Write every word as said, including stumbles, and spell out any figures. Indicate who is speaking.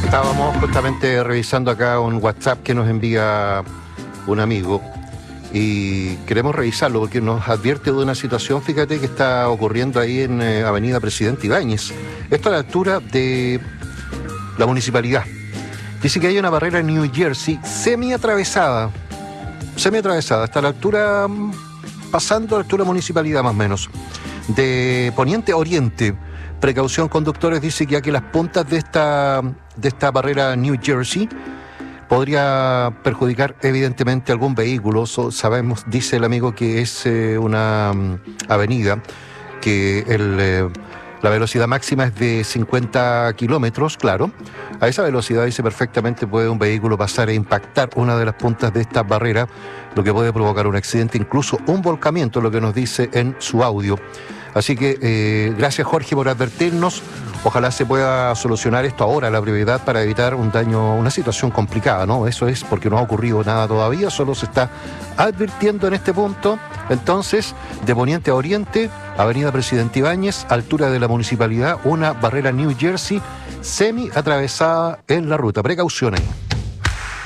Speaker 1: Estábamos justamente revisando acá un WhatsApp que nos envía un amigo y queremos revisarlo porque nos advierte de una situación, fíjate, que está ocurriendo ahí en eh, Avenida Presidente Ibáñez. Esto a la altura de la municipalidad. Dice que hay una barrera en New Jersey semi-atravesada, semi-atravesada, hasta la altura, pasando a la altura municipalidad más o menos, de poniente a oriente. Precaución, conductores, dice que ya que las puntas de esta, de esta barrera New Jersey podría perjudicar evidentemente algún vehículo. So, sabemos, dice el amigo, que es eh, una um, avenida que el, eh, la velocidad máxima es de cincuenta kilómetros, claro. A esa velocidad, dice, perfectamente puede un vehículo pasar e impactar una de las puntas de esta barrera, lo que puede provocar un accidente, incluso un volcamiento, lo que nos dice en su audio. Así que eh, gracias, Jorge, por advertirnos. Ojalá se pueda solucionar esto ahora a la brevedad para evitar un daño, una situación complicada, ¿no? Eso es porque no ha ocurrido nada todavía, solo se está advirtiendo en este punto. Entonces, de poniente a oriente, Avenida Presidente Ibáñez, altura de la municipalidad, una barrera New Jersey semi atravesada en la ruta. Precaución ahí.